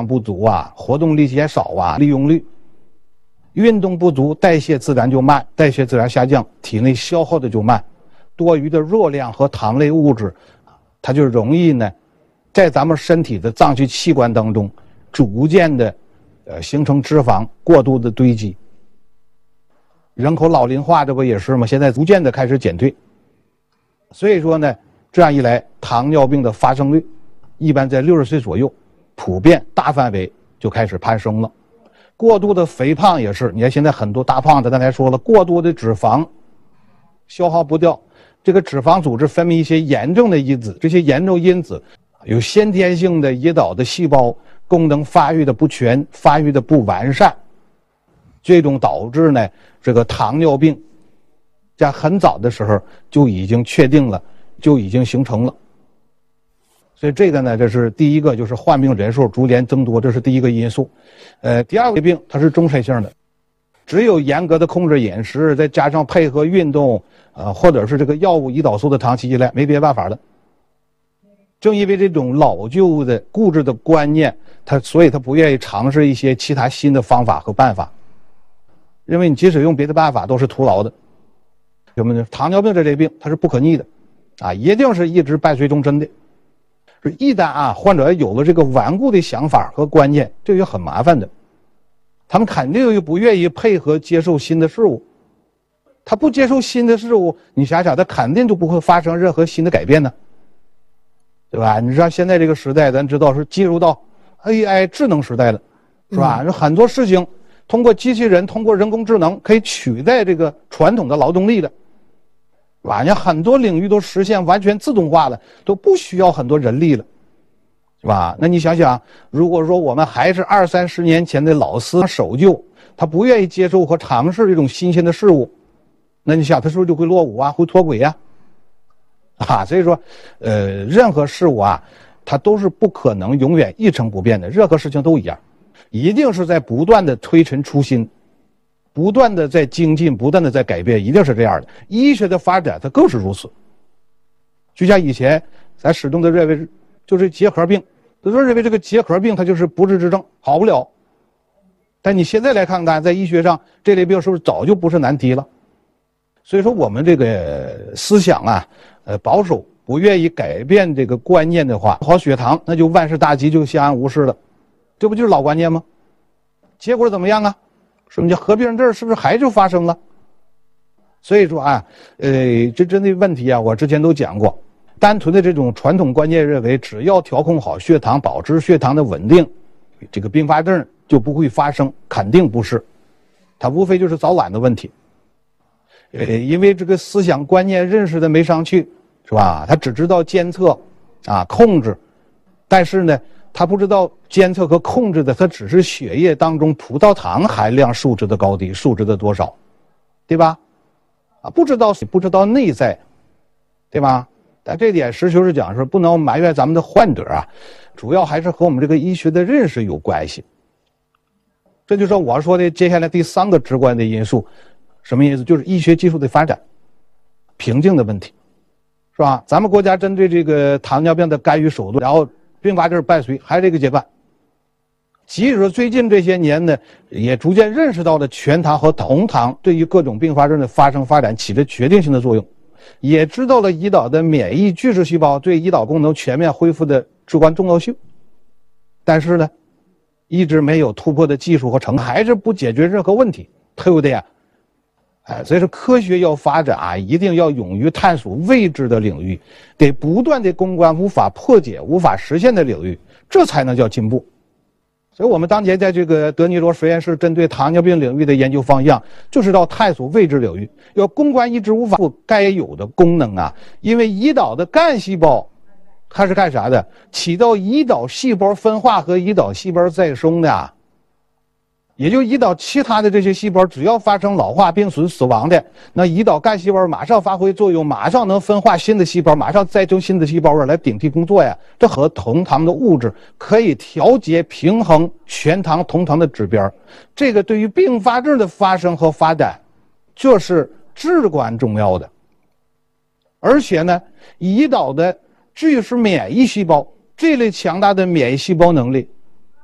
不足啊，活动力减少啊，利用率。运动不足，代谢自然就慢，代谢自然下降，体内消耗的就慢，多余的热量和糖类物质，它就容易呢，在咱们身体的脏器器官当中，逐渐的，形成脂肪过度的堆积。人口老龄化，这不也是吗？现在逐渐的开始减退，所以说呢，这样一来，糖尿病的发生率，一般在60岁左右，普遍大范围就开始攀升了。过度的肥胖也是，你看现在很多大胖子，刚才说了，过多的脂肪消耗不掉，这个脂肪组织分泌一些严重的因子，这些严重因子有先天性的胰岛的细胞功能发育的不全，发育的不完善，最终导致呢这个糖尿病在很早的时候就已经确定了，就已经形成了。所以这个呢，这是第一个，就是患病人数逐年增多，这是第一个因素。第二个病它是终身性的，只有严格的控制饮食，再加上配合运动，或者是这个药物胰岛素的长期依赖，没别的办法了。正因为这种老旧的固执的观念，所以他不愿意尝试一些其他新的方法和办法，认为你即使用别的办法都是徒劳的。什么呢？糖尿病这类病它是不可逆的，一定是一直伴随终身的。是一旦患者有了这个顽固的想法和观念，这就很麻烦的。他们肯定又不愿意配合接受新的事物，他不接受新的事物，你想想，他肯定就不会发生任何新的改变呢，对吧？你知道现在这个时代，咱知道是进入到 AI 智能时代了，是吧？很多事情通过机器人，通过人工智能可以取代这个传统的劳动力了。是吧？你很多领域都实现完全自动化了，都不需要很多人力了，是吧？那你想想，如果说我们还是20、30年前的老思守旧，他不愿意接受和尝试这种新鲜的事物，那你想他是不是就会落伍啊，会脱轨呀？所以说，任何事物它都是不可能永远一成不变的，任何事情都一样，一定是在不断的推陈出新。不断的在精进，不断的在改变，一定是这样的。医学的发展它更是如此。就像以前咱始终都认为就是结核病，都认为这个结核病它就是不治之症，好不了。但你现在来看看，在医学上这类病是不是早就不是难题了？所以说我们这个思想保守，不愿意改变这个观念的话，好血糖那就万事大吉，就相安无事了，这不就是老观念吗？结果怎么样啊？什么叫合并症？是不是还就发生了？所以说这针对问题我之前都讲过，单纯的这种传统观念认为，只要调控好血糖，保持血糖的稳定，这个并发症就不会发生，肯定不是，它无非就是早晚的问题。因为这个思想观念认识的没上去，是吧？他只知道监测控制，但是呢他不知道监测和控制的，它只是血液当中葡萄糖含量数值的高低，数值的多少，对吧？不知道内在，对吧？但这点实事求是讲是不能埋怨咱们的患者主要还是和我们这个医学的认识有关系。这就是我说的接下来第3个直观的因素，什么因素？就是医学技术的发展瓶颈的问题，是吧？咱们国家针对这个糖尿病的干预手段，然后并发症伴随还是这个阶段。即使最近这些年呢，也逐渐认识到了全糖和同糖对于各种并发症的发生发展起着决定性的作用，也知道了胰岛的免疫巨噬细胞对胰岛功能全面恢复的至关重要性。但是呢，一直没有突破的技术和成果，还是不解决任何问题，对不对呀？所以说科学要发展一定要勇于探索未知的领域，得不断的攻关无法破解、无法实现的领域，这才能叫进步。所以我们当前在这个德尼罗实验室针对糖尿病领域的研究方向，就是要探索未知领域，要攻关一直无法该有的功能因为胰岛的干细胞它是干啥的？起到胰岛细胞分化和胰岛细胞再生的也就胰岛其他的这些细胞只要发生老化、病损、死亡的，那胰岛干细胞马上发挥作用，马上能分化新的细胞，马上再生新的细胞来顶替工作这和同糖的物质可以调节平衡全糖同糖的指标，这个对于并发症的发生和发展就是至关重要的。而且呢，胰岛的巨噬免疫细胞这类强大的免疫细胞能力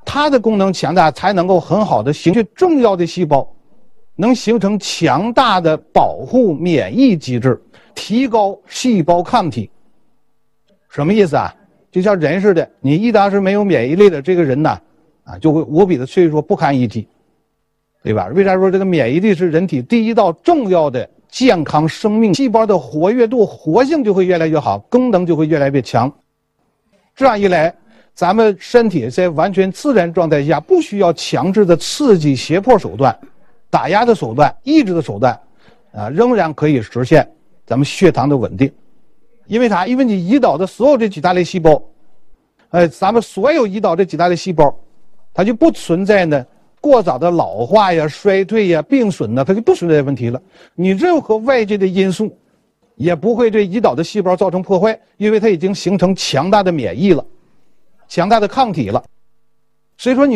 它的功能强大，才能够很好的形成重要的细胞，能形成强大的保护免疫机制，提高细胞抗体。什么意思啊？就像人似的，你一旦是没有免疫力的这个人呢，就会无比的脆弱，不堪一击，对吧？为啥说这个免疫力是人体第一道重要的健康生命细胞的活跃度、活性就会越来越好，功能就会越来越强。这样一来，咱们身体在完全自然状态下，不需要强制的刺激、胁迫手段、打压的手段、抑制的手段，仍然可以实现咱们血糖的稳定。因为啥？因为你胰岛的所有这几大类细胞，咱们所有胰岛这几大类细胞，它就不存在呢过早的老化呀、衰退呀、病损呢，它就不存在问题了。你任何外界的因素也不会对胰岛的细胞造成破坏，因为它已经形成强大的免疫了，强大的抗体了。所以说你